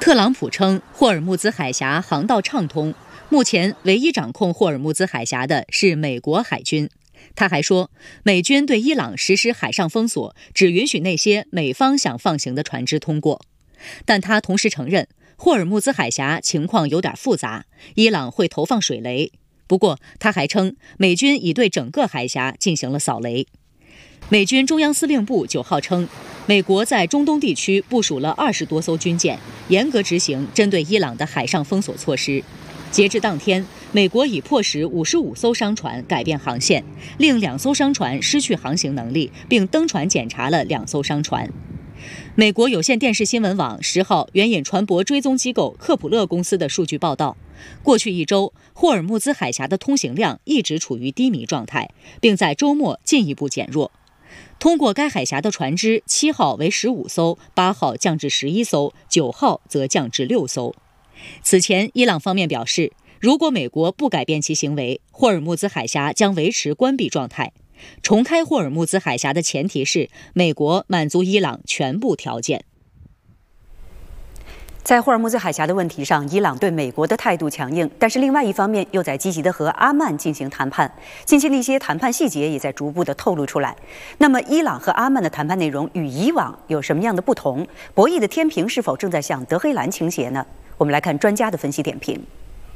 特朗普称，霍尔木兹海峡航道畅通，目前唯一掌控霍尔木兹海峡的是美国海军。他还说，美军对伊朗实施海上封锁，只允许那些美方想放行的船只通过。但他同时承认，霍尔木兹海峡情况有点复杂，伊朗会投放水雷。不过，他还称，美军已对整个海峡进行了扫雷。美军中央司令部9号称，美国在中东地区部署了20多艘军舰，严格执行针对伊朗的海上封锁措施。截至当天，美国已迫使55艘商船改变航线，令2艘商船失去航行能力，并登船检查了2艘商船。美国有线电视新闻网10号援引船舶追踪机构科普勒公司的数据报道，过去1周，霍尔木兹海峡的通行量一直处于低迷状态，并在周末进一步减弱。通过该海峡的船只7号为15艘，8号降至11艘，9号则降至6艘。此前，伊朗方面表示，如果美国不改变其行为，霍尔木兹海峡将维持关闭状态。重开霍尔木兹海峡的前提是美国满足伊朗全部条件。 在霍尔木兹海峡的问题上，伊朗对美国的态度强硬，但是另外一方面又在积极地和阿曼进行谈判。近期的一些谈判细节也在逐步地透露出来。那么，伊朗和阿曼的谈判内容与以往有什么样的不同？博弈的天平是否正在向德黑兰倾斜呢？我们来看专家的分析点评。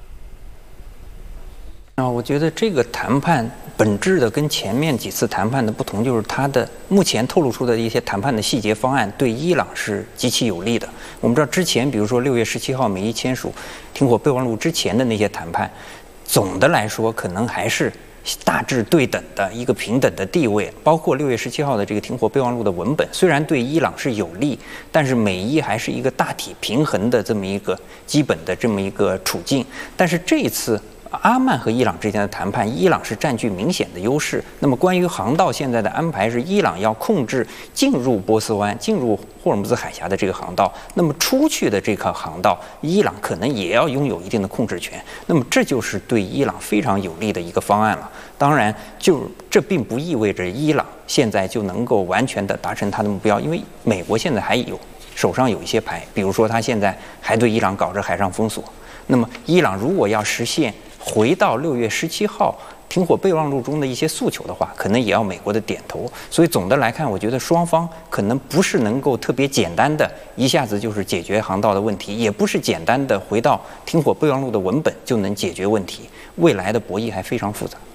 我觉得这个谈判本质的跟前面几次谈判的不同，就是它的目前透露出的一些谈判的细节方案对伊朗是极其有利的。我们知道之前，比如说6月17号美伊签署停火备忘录之前的那些谈判，总的来说可能还是大致对等的一个平等的地位。包括6月17号的这个停火备忘录的文本，虽然对伊朗是有利，但是美伊还是一个大体平衡的这么一个基本的这么一个处境。但是这一次阿曼和伊朗之间的谈判，伊朗是占据明显的优势。那么关于航道现在的安排是，伊朗要控制进入波斯湾、进入霍尔木兹海峡的这个航道，那么出去的这条航道，伊朗可能也要拥有一定的控制权。那么这就是对伊朗非常有利的一个方案了。当然，这并不意味着伊朗现在就能够完全的达成它的目标，因为美国现在还手上有一些牌，比如说他现在还对伊朗搞着海上封锁。那么伊朗如果要实现回到6月17号停火备忘录中的一些诉求的话，可能也要美国的点头。所以总的来看，我觉得双方可能不是能够特别简单的一下子就是解决航道的问题，也不是简单的回到停火备忘录的文本就能解决问题。未来的博弈还非常复杂。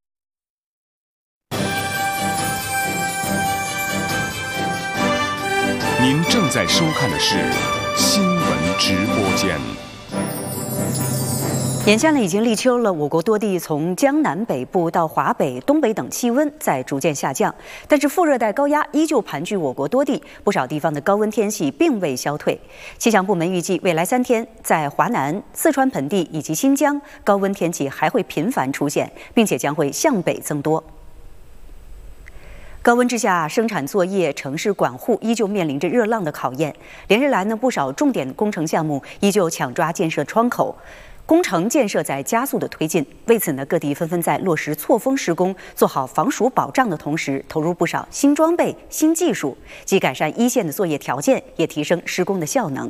您正在收看的是新闻直播间。 眼下呢，已经立秋了，我国多地从江南北部到华北、东北等气温在逐渐下降，但是副热带高压依旧盘踞我国多地，不少地方的高温天气并未消退。气象部门预计，未来3天在华南、四川盆地以及新疆，高温天气还会频繁出现，并且将会向北增多。高温之下，生产作业、城市管护依旧面临着热浪的考验。连日来呢，不少重点工程项目依旧抢抓建设窗口。工程建设在加速的推进，为此呢，各地纷纷在落实错峰施工、做好防暑保障的同时，投入不少新装备、新技术，既改善一线的作业条件，也提升施工的效能。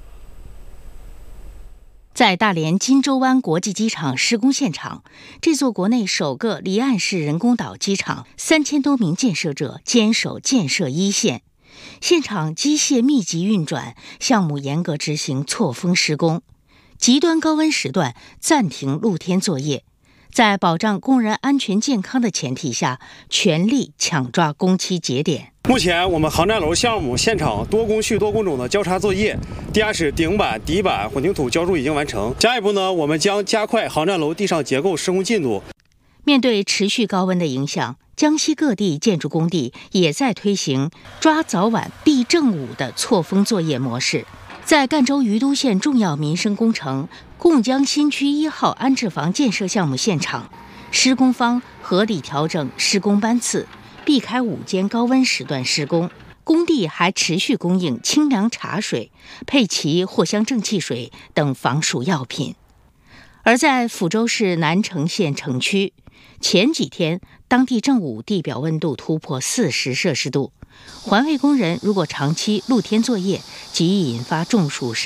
在大连金州湾国际机场施工现场，这座国内首个离岸式人工岛机场，3000多名建设者坚守建设一线。现场机械密集运转，项目严格执行错峰施工。极端高温时段暂停露天作业，在保障工人安全健康的前提下，全力抢抓工期节点。 目前我们航站楼项目现场多工序多工种的交叉作业，地下室顶板、底板、混凝土浇筑已经完成。下一步呢，我们将加快航站楼地上结构施工进度。 面对持续高温的影响，江西各地建筑工地也在推行抓早晚避正午的错峰作业模式。在赣州于都县重要民生工程贡江新区1号安置房建设项目现场，施工方合理调整施工班次，避开午间高温时段施工。工地还持续供应清凉茶水、佩奇藿香正气水等防暑药品。而在抚州市南城县城区，前几天当地正午地表温度突破40摄氏度，环卫工人如果长期露天作业，极易引发中暑。